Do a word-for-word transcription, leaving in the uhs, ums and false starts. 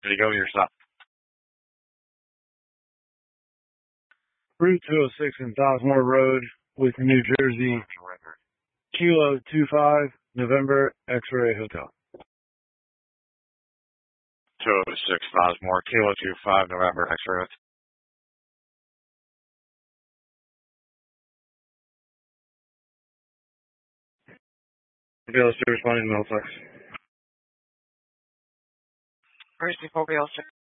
Ready to go, your stop. Route two oh six in Thousmore Road, Wheaton, New Jersey. Kilo two five, November, X-Ray Hotel. two oh six, Thousmore, Kilo two five, November, X-Ray Hotel. Bill still responding to Middlesex. First, before we also